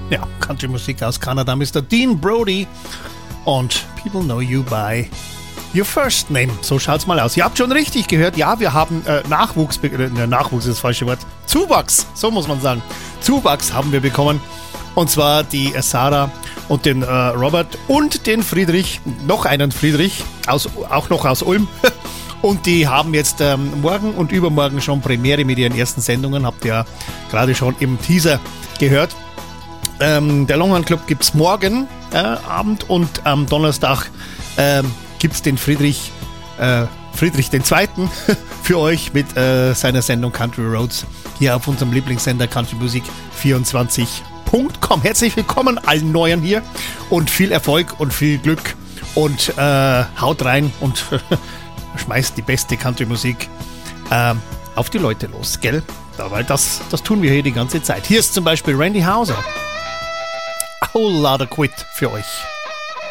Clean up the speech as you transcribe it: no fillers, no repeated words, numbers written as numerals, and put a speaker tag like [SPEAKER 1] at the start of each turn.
[SPEAKER 1] Ja, Country-Musik aus Kanada, Mr. Dean Brody und People Know You by Your First Name. So schaut's mal aus. Ihr habt schon richtig gehört, ja, wir haben Nachwuchs ist das falsche Wort. Zuwachs, so muss man sagen. Zuwachs haben wir bekommen. Und zwar die Sarah und den Robert und den Friedrich, noch einen Friedrich, auch noch aus Ulm. Und die haben jetzt morgen und übermorgen schon Premiere mit ihren ersten Sendungen. Habt ihr ja gerade schon im Teaser gehört. Der Longhorn Club gibt es morgen Abend und am Donnerstag gibt es den Friedrich II. Für euch mit seiner Sendung Country Roads hier auf unserem Lieblingssender countrymusik24.com. Herzlich willkommen allen Neuen hier und viel Erfolg und viel Glück und haut rein und schmeißt die beste Country-Musik auf die Leute los, gell? Ja, weil das tun wir hier die ganze Zeit. Hier ist zum Beispiel Randy Houser. A Whole Lotta Quit für euch.